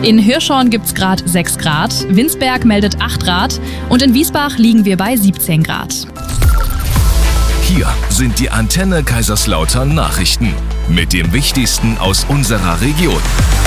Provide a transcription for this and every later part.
In Hirschhorn gibt's gerade 6 Grad, Winsberg meldet 8 Grad und in Wiesbach liegen wir bei 17 Grad. Hier sind die Antenne Kaiserslautern Nachrichten mit dem Wichtigsten aus unserer Region.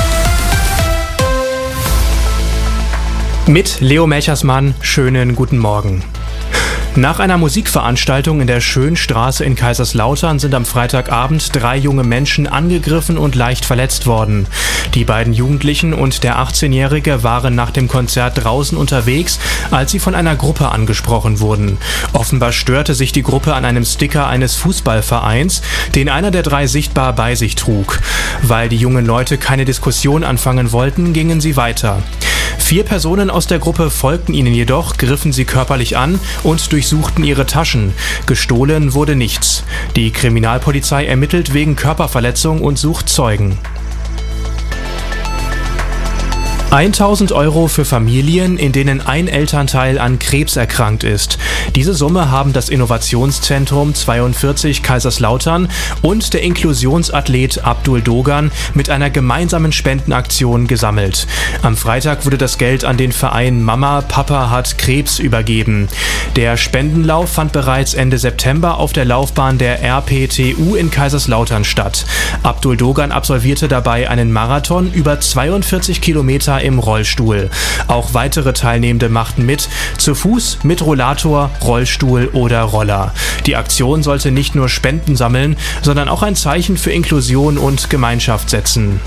Mit Leo Melchersmann, schönen guten Morgen. Nach einer Musikveranstaltung in der Schönstraße in Kaiserslautern sind am Freitagabend 3 junge Menschen angegriffen und leicht verletzt worden. Die beiden Jugendlichen und der 18-Jährige waren nach dem Konzert draußen unterwegs, als sie von einer Gruppe angesprochen wurden. Offenbar störte sich die Gruppe an einem Sticker eines Fußballvereins, den einer der 3 sichtbar bei sich trug. Weil die jungen Leute keine Diskussion anfangen wollten, gingen sie weiter. 4 Personen aus der Gruppe folgten ihnen jedoch, griffen sie körperlich an und durchsuchten ihre Taschen. Gestohlen wurde nichts. Die Kriminalpolizei ermittelt wegen Körperverletzung und sucht Zeugen. 1.000 € für Familien, in denen ein Elternteil an Krebs erkrankt ist. Diese Summe haben das Innovationszentrum 42 Kaiserslautern und der Inklusionsathlet Abdul Dogan mit einer gemeinsamen Spendenaktion gesammelt. Am Freitag wurde das Geld an den Verein Mama, Papa hat Krebs übergeben. Der Spendenlauf fand bereits Ende September auf der Laufbahn der RPTU in Kaiserslautern statt. Abdul Dogan absolvierte dabei einen Marathon über 42 Kilometer im Rollstuhl. Auch weitere Teilnehmende machten mit, zu Fuß, mit Rollator, Rollstuhl oder Roller. Die Aktion sollte nicht nur Spenden sammeln, sondern auch ein Zeichen für Inklusion und Gemeinschaft setzen.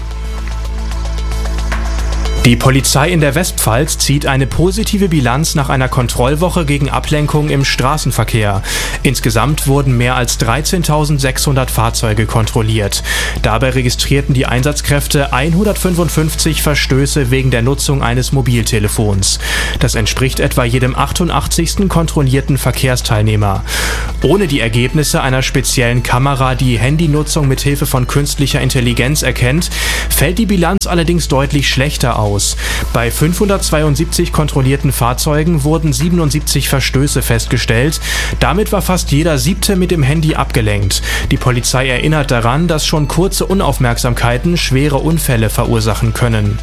Die Polizei in der Westpfalz zieht eine positive Bilanz nach einer Kontrollwoche gegen Ablenkung im Straßenverkehr. Insgesamt wurden mehr als 13.600 Fahrzeuge kontrolliert. Dabei registrierten die Einsatzkräfte 155 Verstöße wegen der Nutzung eines Mobiltelefons. Das entspricht etwa jedem 88. kontrollierten Verkehrsteilnehmer. Ohne die Ergebnisse einer speziellen Kamera, die Handynutzung mit Hilfe von künstlicher Intelligenz erkennt, fällt die Bilanz allerdings deutlich schlechter aus. Bei 572 kontrollierten Fahrzeugen wurden 77 Verstöße festgestellt. Damit war fast jeder 7. mit dem Handy abgelenkt. Die Polizei erinnert daran, dass schon kurze Unaufmerksamkeiten schwere Unfälle verursachen können.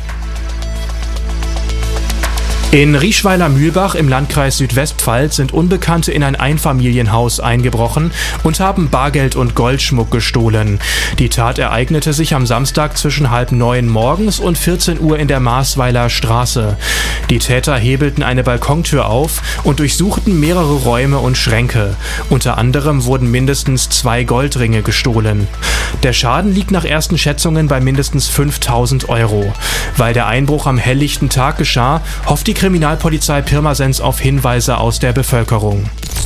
In Rieschweiler-Mühlbach im Landkreis Südwestpfalz sind Unbekannte in ein Einfamilienhaus eingebrochen und haben Bargeld und Goldschmuck gestohlen. Die Tat ereignete sich am Samstag zwischen 8:30 morgens und 14 Uhr in der Marsweiler Straße. Die Täter hebelten eine Balkontür auf und durchsuchten mehrere Räume und Schränke. Unter anderem wurden mindestens 2 Goldringe gestohlen. Der Schaden liegt nach ersten Schätzungen bei mindestens 5.000 €. Weil der Einbruch am helllichten Tag geschah, hofft die Kriminalpolizei Pirmasens auf Hinweise aus der Bevölkerung.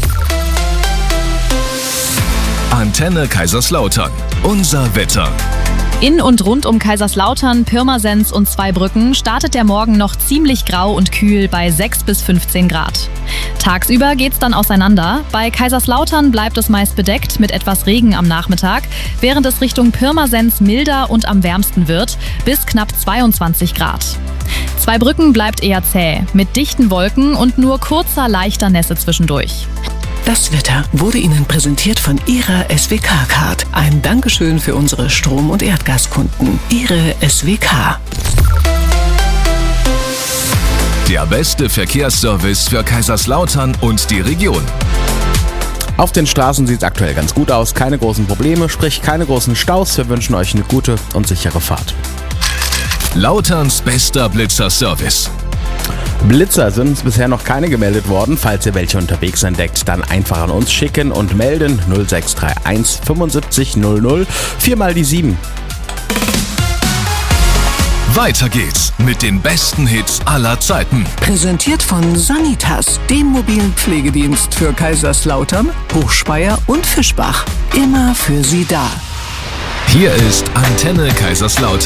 Antenne Kaiserslautern. Unser Wetter. In und rund um Kaiserslautern, Pirmasens und Zweibrücken startet der Morgen noch ziemlich grau und kühl bei 6 bis 15 Grad. Tagsüber geht's dann auseinander. Bei Kaiserslautern bleibt es meist bedeckt mit etwas Regen am Nachmittag, während es Richtung Pirmasens milder und am wärmsten wird, bis knapp 22 Grad. Zweibrücken bleibt eher zäh, mit dichten Wolken und nur kurzer, leichter Nässe zwischendurch. Das Wetter wurde Ihnen präsentiert von Ihrer SWK-Card. Ein Dankeschön für unsere Strom- und Erdgaskunden. Ihre SWK. Der beste Verkehrsservice für Kaiserslautern und die Region. Auf den Straßen sieht es aktuell ganz gut aus. Keine großen Probleme, sprich keine großen Staus. Wir wünschen euch eine gute und sichere Fahrt. Lauterns bester Blitzer-Service. Blitzer sind uns bisher noch keine gemeldet worden. Falls ihr welche unterwegs entdeckt, dann einfach an uns schicken und melden 0631 75 00 4 mal die 7. Weiter geht's mit den besten Hits aller Zeiten. Präsentiert von Sanitas, dem mobilen Pflegedienst für Kaiserslautern, Hochspeyer und Fischbach. Immer für Sie da. Hier ist Antenne Kaiserslautern.